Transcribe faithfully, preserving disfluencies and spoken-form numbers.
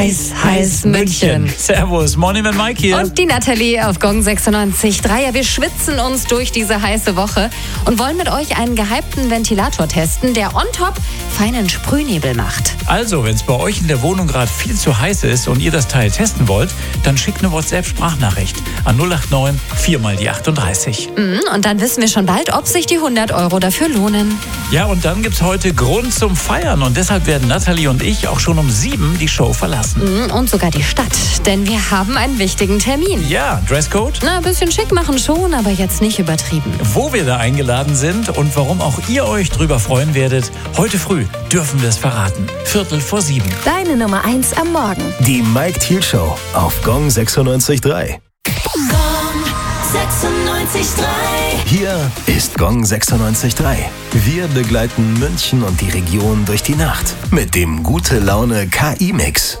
Heiß, heiß München. Servus, Morning mit Mike hier. Und die Nathalie auf Gong sechsundneunzig Komma drei. Ja, wir schwitzen uns durch diese heiße Woche und wollen mit euch einen gehypten Ventilator testen, der on top feinen Sprühnebel macht. Also, wenn es bei euch in der Wohnung gerade viel zu heiß ist und ihr das Teil testen wollt, dann schickt eine WhatsApp-Sprachnachricht an null acht neun vier mal die achtunddreißig. Mhm, und dann wissen wir schon bald, ob sich die hundert Euro dafür lohnen. Ja, und dann gibt's heute Grund zum Feiern und deshalb werden Nathalie und ich auch schon um sieben die Show verlassen. Mhm, und sogar die Stadt, denn wir haben einen wichtigen Termin. Ja, Dresscode? Na, ein bisschen schick machen schon, aber jetzt nicht übertrieben. Wo wir da eingeladen sind und warum auch ihr euch drüber freuen werdet, heute früh dürfen wir es verraten. Viertel vor sieben. Deine Nummer eins am Morgen. Die Mike Thiel Show auf Gong sechsundneunzig Komma drei. Gong sechsundneunzig Komma drei. Hier ist Gong sechsundneunzig Komma drei. Wir begleiten München und die Region durch die Nacht mit dem Gute Laune K I-Mix.